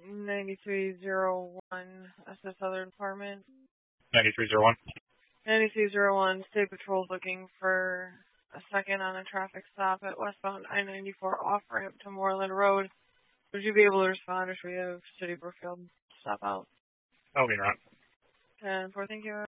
9301, SS Other Department. 9301. 9301, State Patrol looking for a second on a traffic stop at westbound I-94 off-ramp to Moreland Road. Would you be able to respond, or should we have City Brookfield stop out? I'll be around. 10-4, thank you.